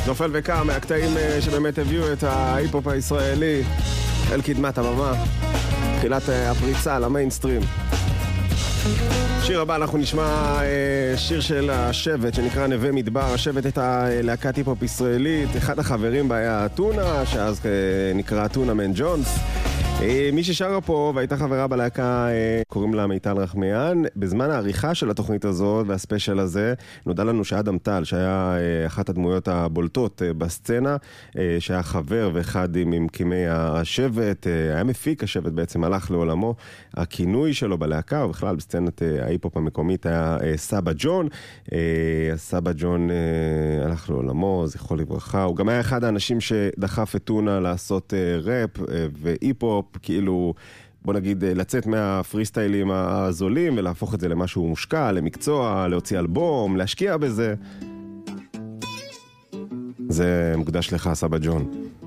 נופל וקם מהקטעים שבאמת הביאו את ההיפ-הופ הישראלי אל קדמת הבמה, תחילת הפריצה למיינסטרים. שיר הבא אנחנו נשמע שיר של השבט שנקרא נווה מדבר. השבט הייתה להקת היפ-הופ ישראלית, אחד החברים בה היה טונה, שאז נקרא טונה מן ג'ונס. מי ששרה פה והייתה חברה בלהקה קוראים לה מיטל רחמיאן. בזמן העריכה של התוכנית הזאת והספיישל הזה נודע לנו שאדם טל, שהיה אחת הדמויות הבולטות בסצנה, שהיה חבר ואחד ממקימי השבט, היה מפיק השבט בעצם, הלך לעולמו. הכינוי שלו בלהקה ובכלל בסצנת ההיפ-הופ המקומית היה סבא ג'ון. סבא ג'ון הלך לעולמו, זכרו לברכה. הוא גם היה אחד האנשים שדחף את טונה לעשות ראפ והיפ-הופ, כאילו בוא נגיד לצאת מהפריסטיילים הזולים ולהפוך את זה למשהו מושקע, למקצוע, להוציא אלבום, להשקיע בזה. זה מוקדש לך סבא ג'ון.